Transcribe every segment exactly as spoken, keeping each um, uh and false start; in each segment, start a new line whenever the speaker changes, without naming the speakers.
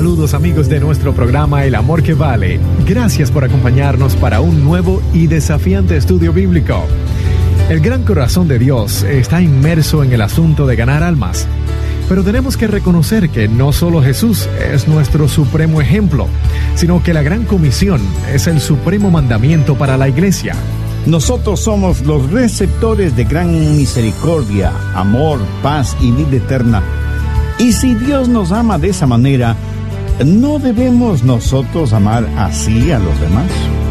Saludos amigos de nuestro programa El Amor que Vale. Gracias por acompañarnos para un nuevo y desafiante estudio bíblico. El gran corazón de Dios está inmerso en el asunto de ganar almas. Pero tenemos que reconocer que no solo Jesús es nuestro supremo ejemplo, sino que la gran comisión es el supremo mandamiento para la iglesia.
Nosotros somos los receptores de gran misericordia, amor, paz y vida eterna. Y si Dios nos ama de esa manera, ¿no debemos nosotros amar así a los demás?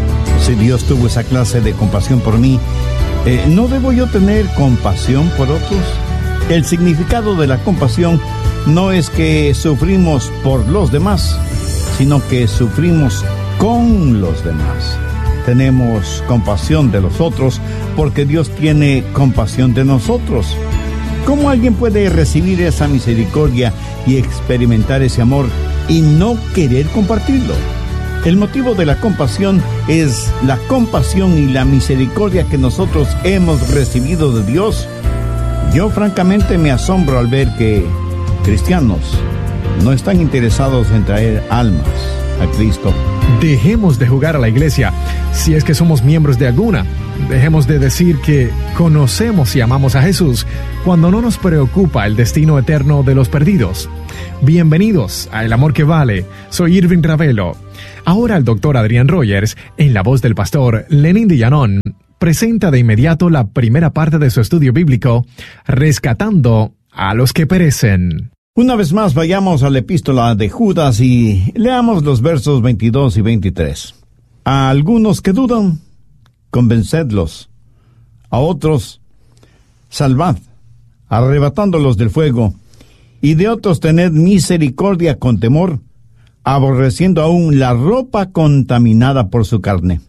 Si Dios tuvo esa clase de compasión por mí, eh, ¿no debo yo tener compasión por otros? El significado de la compasión no es que sufrimos por los demás, sino que sufrimos con los demás. Tenemos compasión de los otros porque Dios tiene compasión de nosotros. ¿Cómo alguien puede recibir esa misericordia y experimentar ese amor y no querer compartirlo? El motivo de la compasión es la compasión y la misericordia que nosotros hemos recibido de Dios. Yo francamente me asombro al ver que cristianos no están interesados en traer almas a Cristo.
Dejemos de jugar a la iglesia si es que somos miembros de alguna. Dejemos de decir que conocemos y amamos a Jesús cuando no nos preocupa el destino eterno de los perdidos. Bienvenidos a El Amor que Vale. Soy Irving Ravelo. Ahora el doctor Adrián Rogers, en la voz del pastor Lenin Dillanón, presenta de inmediato la primera parte de su estudio bíblico, Rescatando a los que perecen.
Una vez más vayamos a la epístola de Judas y leamos los versos veintidós y veintitrés. A algunos que dudan, convencedlos. A otros, salvad, arrebatándolos del fuego. Y de otros tened misericordia con temor, aborreciendo aún la ropa contaminada por su carne.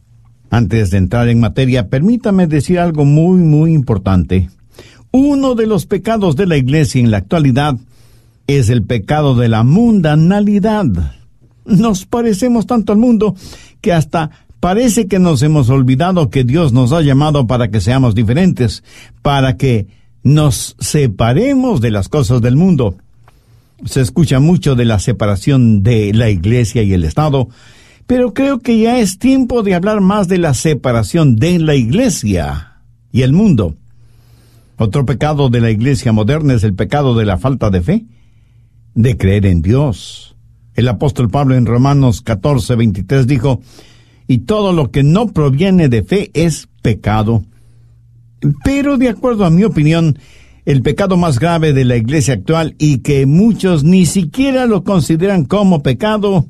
Antes de entrar en materia, permítame decir algo muy, muy importante. Uno de los pecados de la iglesia en la actualidad es el pecado de la mundanalidad. Nos parecemos tanto al mundo que hasta parece que nos hemos olvidado que Dios nos ha llamado para que seamos diferentes, para que nos separemos de las cosas del mundo. Se escucha mucho de la separación de la iglesia y el Estado, pero creo que ya es tiempo de hablar más de la separación de la iglesia y el mundo. Otro pecado de la iglesia moderna es el pecado de la falta de fe, de creer en Dios. El apóstol Pablo en Romanos catorce, veintitrés dijo, y todo lo que no proviene de fe es pecado. Pero de acuerdo a mi opinión, el pecado más grave de la iglesia actual y que muchos ni siquiera lo consideran como pecado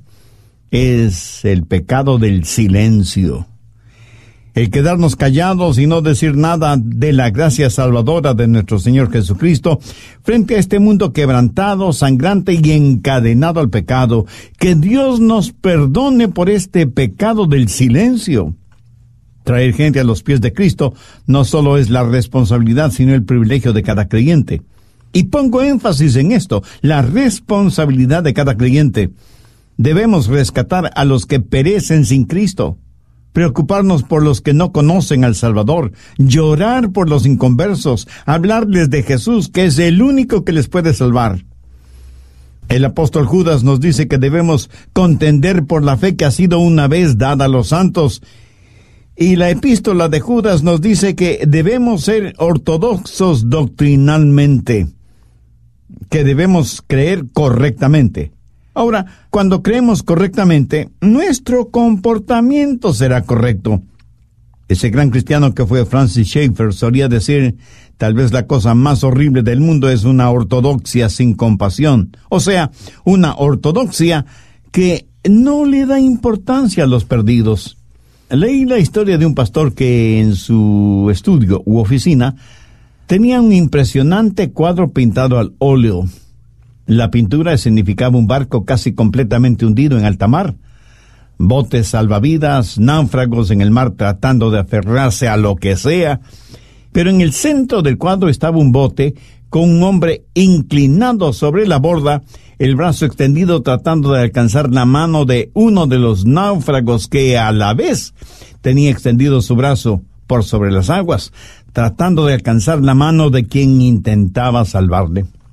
es el pecado del silencio. El quedarnos callados y no decir nada de la gracia salvadora de nuestro Señor Jesucristo frente a este mundo quebrantado, sangrante y encadenado al pecado. Que Dios nos perdone por este pecado del silencio. Traer gente a los pies de Cristo no solo es la responsabilidad, sino el privilegio de cada creyente. Y pongo énfasis en esto, la responsabilidad de cada creyente. Debemos rescatar a los que perecen sin Cristo. Preocuparnos por los que no conocen al Salvador, llorar por los inconversos, hablarles de Jesús, que es el único que les puede salvar. El apóstol Judas nos dice que debemos contender por la fe que ha sido una vez dada a los santos. Y la epístola de Judas nos dice que debemos ser ortodoxos doctrinalmente, que debemos creer correctamente. Ahora, cuando creemos correctamente, nuestro comportamiento será correcto. Ese gran cristiano que fue Francis Schaeffer solía decir, tal vez la cosa más horrible del mundo es una ortodoxia sin compasión. O sea, una ortodoxia que no le da importancia a los perdidos. Leí la historia de un pastor que en su estudio u oficina tenía un impresionante cuadro pintado al óleo. La pintura significaba un barco casi completamente hundido en alta mar, botes salvavidas, náufragos en el mar tratando de aferrarse a lo que sea, pero en el centro del cuadro estaba un bote con un hombre inclinado sobre la borda, el brazo extendido tratando de alcanzar la mano de uno de los náufragos que a la vez tenía extendido su brazo por sobre las aguas, tratando de alcanzar la mano de quien intentaba salvarle.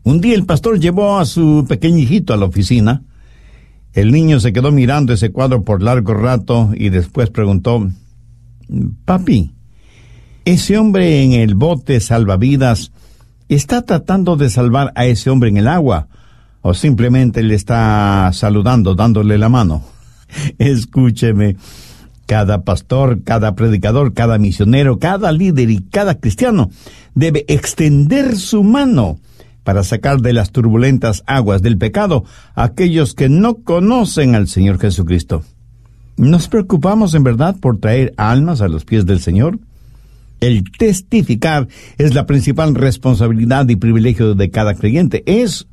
Un día el pastor llevó a su pequeño hijito a la oficina. El niño se quedó mirando ese cuadro por largo rato y después preguntó: «Papi, ese hombre en el bote salvavidas, ¿está tratando de salvar a ese hombre en el agua o simplemente le está saludando, dándole la mano?» Escúcheme, cada pastor, cada predicador, cada misionero, cada líder y cada cristiano debe extender su mano para sacar de las turbulentas aguas del pecado a aquellos que no conocen al Señor Jesucristo. ¿Nos preocupamos en verdad por traer almas a los pies del Señor? El testificar es la principal responsabilidad y privilegio de cada creyente. Es,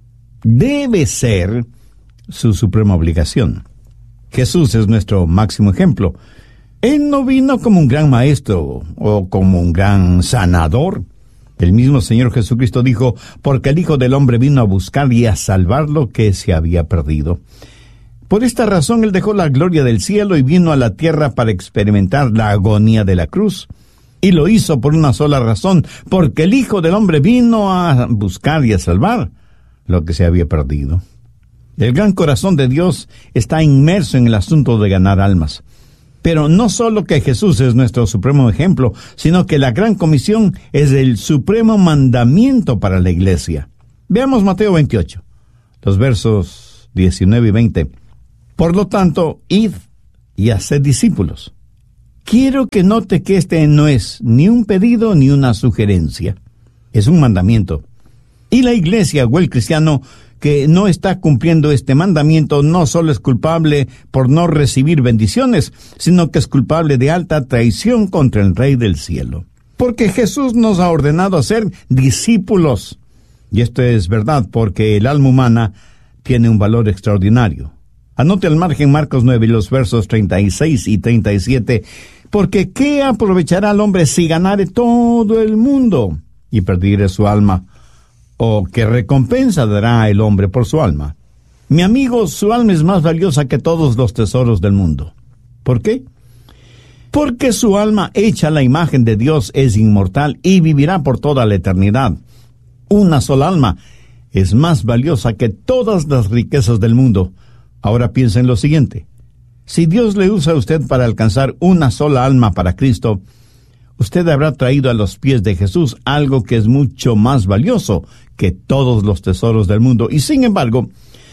debe ser, su suprema obligación. Jesús es nuestro máximo ejemplo. Él no vino como un gran maestro o como un gran sanador. El mismo Señor Jesucristo dijo: «Porque el Hijo del Hombre vino a buscar y a salvar lo que se había perdido». Por esta razón Él dejó la gloria del cielo y vino a la tierra para experimentar la agonía de la cruz. Y lo hizo por una sola razón: porque el Hijo del Hombre vino a buscar y a salvar lo que se había perdido. El gran corazón de Dios está inmerso en el asunto de ganar almas. Pero no solo que Jesús es nuestro supremo ejemplo, sino que la gran comisión es el supremo mandamiento para la iglesia. Veamos Mateo veintiocho, los versos diecinueve y veinte. «Por lo tanto, id y haced discípulos». Quiero que note que este no es ni un pedido ni una sugerencia. Es un mandamiento. Y la iglesia o el cristiano que no está cumpliendo este mandamiento no solo es culpable por no recibir bendiciones, sino que es culpable de alta traición contra el Rey del cielo. Porque Jesús nos ha ordenado a ser discípulos. Y esto es verdad porque el alma humana tiene un valor extraordinario. Anote al margen Marcos nueve, los versos treinta y seis y treinta y siete. «Porque ¿qué aprovechará el hombre si ganare todo el mundo y perdiere su alma? ¿O qué recompensa dará el hombre por su alma? Mi amigo, su alma es más valiosa que todos los tesoros del mundo». ¿Por qué? Porque su alma, hecha a la imagen de Dios, es inmortal y vivirá por toda la eternidad. Una sola alma es más valiosa que todas las riquezas del mundo. Ahora piensa en lo siguiente: si Dios le usa a usted para alcanzar una sola alma para Cristo, usted habrá traído a los pies de Jesús algo que es mucho más valioso que todos los tesoros del mundo. Y sin embargo,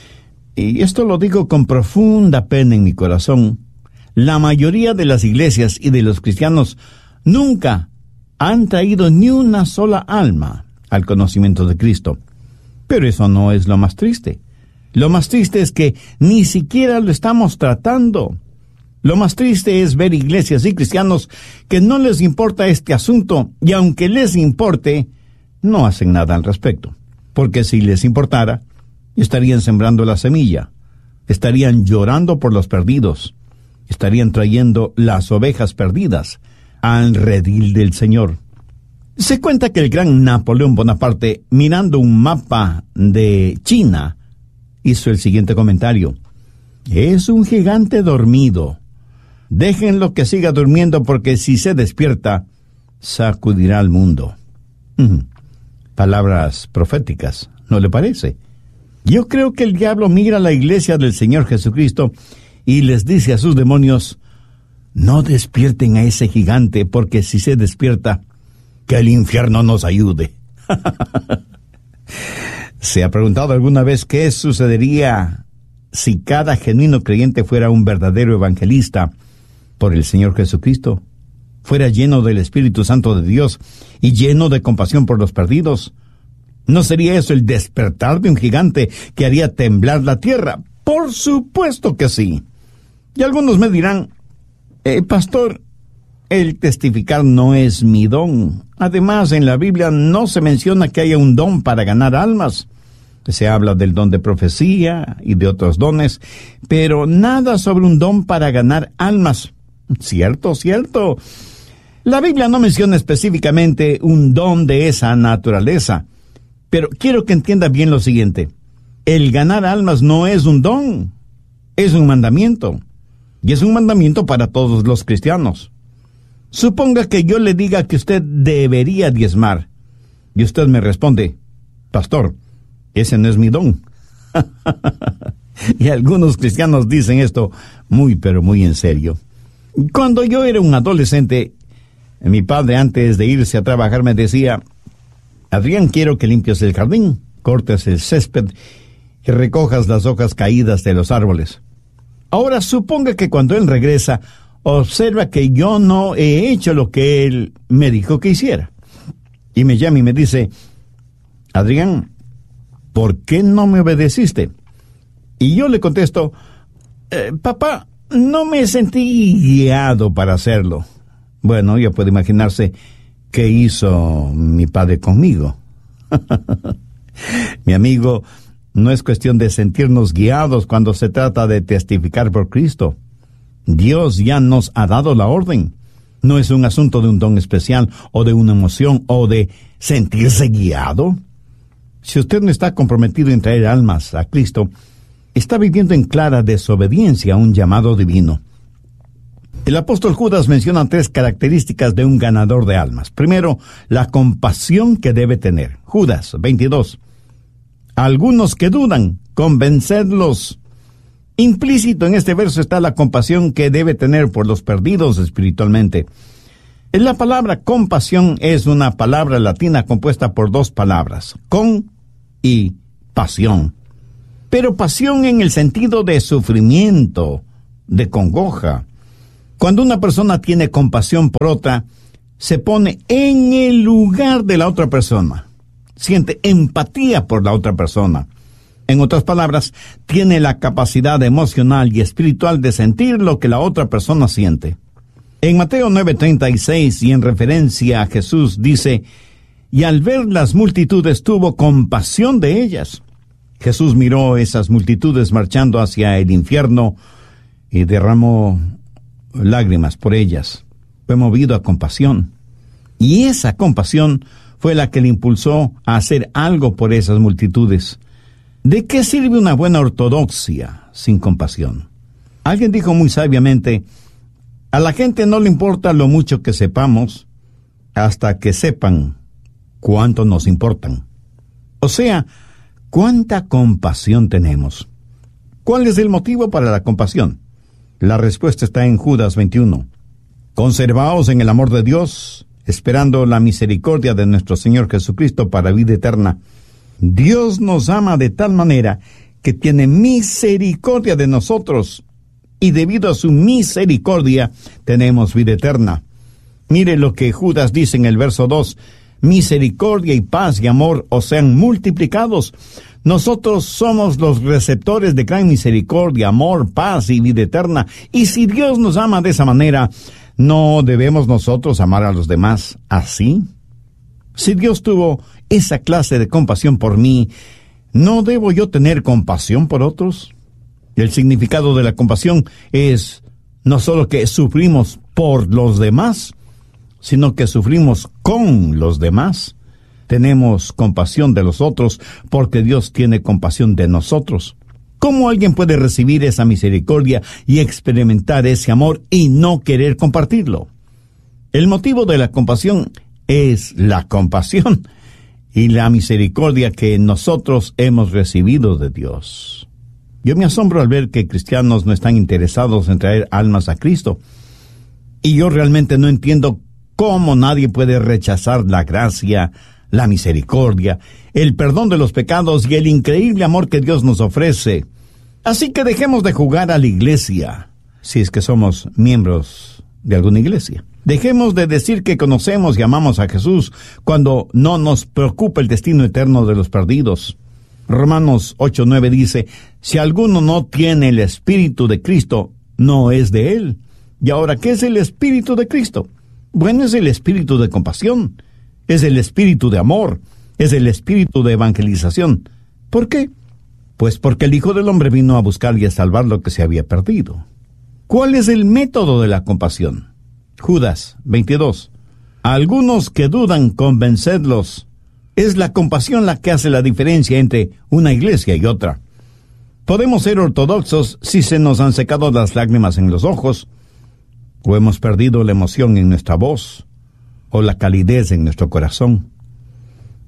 y esto lo digo con profunda pena en mi corazón, la mayoría de las iglesias y de los cristianos nunca han traído ni una sola alma al conocimiento de Cristo. Pero eso no es lo más triste. Lo más triste es que ni siquiera lo estamos tratando. Lo más triste es ver iglesias y cristianos que no les importa este asunto, y aunque les importe, no hacen nada al respecto. Porque si les importara, estarían sembrando la semilla, estarían llorando por los perdidos, estarían trayendo las ovejas perdidas al redil del Señor. Se cuenta que el gran Napoleón Bonaparte, mirando un mapa de China, hizo el siguiente comentario: «Es un gigante dormido. Déjenlo que siga durmiendo, porque si se despierta, sacudirá al mundo». Uh-huh. Palabras proféticas, ¿no le parece? Yo creo que el diablo mira a la iglesia del Señor Jesucristo y les dice a sus demonios: «No despierten a ese gigante, porque si se despierta, que el infierno nos ayude». ¿Se ha preguntado alguna vez qué sucedería si cada genuino creyente fuera un verdadero evangelista por el Señor Jesucristo? Fuera lleno del Espíritu Santo de Dios y lleno de compasión por los perdidos. ¿No sería eso el despertar de un gigante que haría temblar la tierra? Por supuesto que sí. Y algunos me dirán: eh, pastor, el testificar no es mi don. Además, en la Biblia no se menciona que haya un don para ganar almas. Se habla del don de profecía y de otros dones, pero nada sobre un don para ganar almas. Cierto, cierto. La Biblia no menciona específicamente un don de esa naturaleza, pero quiero que entienda bien lo siguiente: el ganar almas no es un don, es un mandamiento, y es un mandamiento para todos los cristianos. Suponga que yo le diga que usted debería diezmar, y usted me responde: pastor, ese no es mi don. Y algunos cristianos dicen esto muy, pero muy en serio. Cuando yo era un adolescente, mi padre, antes de irse a trabajar, me decía: Adrián, quiero que limpies el jardín, cortes el césped y recojas las hojas caídas de los árboles. Ahora suponga que cuando él regresa, observa que yo no he hecho lo que él me dijo que hiciera. Y me llama y me dice: Adrián, ¿por qué no me obedeciste? Y yo le contesto: eh, papá, no me sentí guiado para hacerlo. Bueno, ya puede imaginarse qué hizo mi padre conmigo. Mi amigo, no es cuestión de sentirnos guiados cuando se trata de testificar por Cristo. Dios ya nos ha dado la orden. No es un asunto de un don especial o de una emoción o de sentirse guiado. Si usted no está comprometido en traer almas a Cristo, está viviendo en clara desobediencia a un llamado divino. El apóstol Judas menciona tres características de un ganador de almas. Primero, la compasión que debe tener. Judas veintidós. Algunos que dudan, convencedlos. Implícito en este verso está la compasión que debe tener por los perdidos espiritualmente. La palabra compasión es una palabra latina compuesta por dos palabras, con y pasión. Pero pasión en el sentido de sufrimiento, de congoja. Cuando una persona tiene compasión por otra, se pone en el lugar de la otra persona. Siente empatía por la otra persona. En otras palabras, tiene la capacidad emocional y espiritual de sentir lo que la otra persona siente. En Mateo nueve treinta y seis, y en referencia a Jesús, dice: y al ver las multitudes tuvo compasión de ellas. Jesús miró esas multitudes marchando hacia el infierno y derramó lágrimas por ellas. Fue movido a compasión. Y esa compasión fue la que le impulsó a hacer algo por esas multitudes. ¿De qué sirve una buena ortodoxia sin compasión? Alguien dijo muy sabiamente: a la gente no le importa lo mucho que sepamos hasta que sepan cuánto nos importan. O sea, ¿cuánta compasión tenemos? ¿Cuál es el motivo para la compasión? La respuesta está en Judas veintiuno. Conservaos en el amor de Dios, esperando la misericordia de nuestro Señor Jesucristo para vida eterna. Dios nos ama de tal manera que tiene misericordia de nosotros, y debido a su misericordia tenemos vida eterna. Mire lo que Judas dice en el verso dos: misericordia y paz y amor os sean multiplicados. Nosotros somos los receptores de gran misericordia, amor, paz y vida eterna. Y si Dios nos ama de esa manera, ¿no debemos nosotros amar a los demás así? Si Dios tuvo esa clase de compasión por mí, ¿no debo yo tener compasión por otros? El significado de la compasión es no solo que sufrimos por los demás, sino que sufrimos con los demás. Tenemos compasión de los otros porque Dios tiene compasión de nosotros. ¿Cómo alguien puede recibir esa misericordia y experimentar ese amor y no querer compartirlo? El motivo de la compasión es la compasión y la misericordia que nosotros hemos recibido de Dios. Yo me asombro al ver que cristianos no están interesados en traer almas a Cristo. Y yo realmente no entiendo cómo nadie puede rechazar la gracia, la misericordia, el perdón de los pecados y el increíble amor que Dios nos ofrece. Así que dejemos de jugar a la iglesia, si es que somos miembros de alguna iglesia. Dejemos de decir que conocemos y amamos a Jesús cuando no nos preocupa el destino eterno de los perdidos. Romanos ocho nueve dice: si alguno no tiene el Espíritu de Cristo, no es de él. ¿Y ahora qué es el Espíritu de Cristo? Bueno, es el espíritu de compasión, es el espíritu de amor, es el espíritu de evangelización. ¿Por qué? Pues porque el Hijo del Hombre vino a buscar y a salvar lo que se había perdido. ¿Cuál es el método de la compasión? Judas veintidós. A algunos que dudan, convencedlos. Es la compasión la que hace la diferencia entre una iglesia y otra. Podemos ser ortodoxos si se nos han secado las lágrimas en los ojos, o hemos perdido la emoción en nuestra voz, o la calidez en nuestro corazón.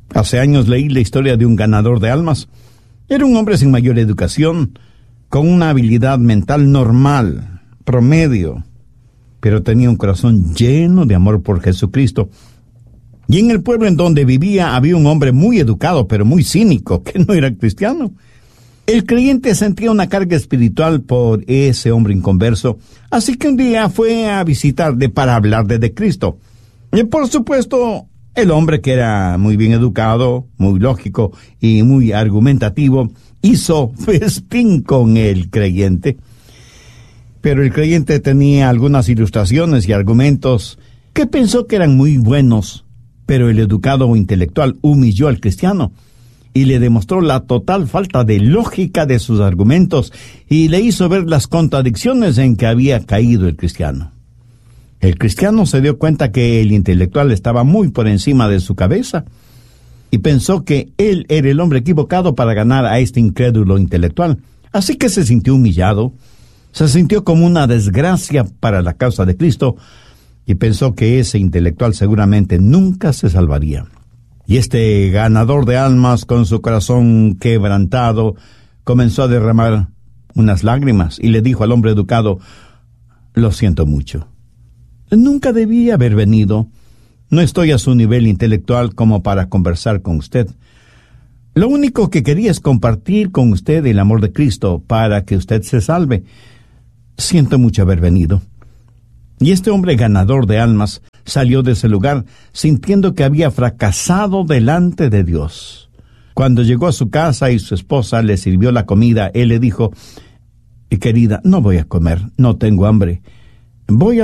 Hace años leí la historia de un ganador de almas. Era un hombre sin mayor educación, con una habilidad mental normal, promedio, pero tenía un corazón lleno de amor por Jesucristo. Y en el pueblo en donde vivía había un hombre muy educado, pero muy cínico, que no era cristiano. El creyente sentía una carga espiritual por ese hombre inconverso, así que un día fue a visitarle para hablarle de Cristo. Y por supuesto, el hombre, que era muy bien educado, muy lógico y muy argumentativo, hizo festín con el creyente. Pero el creyente tenía algunas ilustraciones y argumentos que pensó que eran muy buenos, pero el educado o intelectual humilló al cristiano y le demostró la total falta de lógica de sus argumentos y le hizo ver las contradicciones en que había caído el cristiano. El cristiano se dio cuenta que el intelectual estaba muy por encima de su cabeza y pensó que él era el hombre equivocado para ganar a este incrédulo intelectual. Así que se sintió humillado, se sintió como una desgracia para la causa de Cristo y pensó que ese intelectual seguramente nunca se salvaría. Y este ganador de almas, con su corazón quebrantado, comenzó a derramar unas lágrimas y le dijo al hombre educado: lo siento mucho. Nunca debí haber venido. No estoy a su nivel intelectual como para conversar con usted. Lo único que quería es compartir con usted el amor de Cristo para que usted se salve. Siento mucho haber venido. Y este hombre ganador de almas salió de ese lugar sintiendo que había fracasado delante de Dios. Cuando llegó a su casa y su esposa le sirvió la comida, él le dijo: querida, no voy a comer, no tengo hambre. Voy a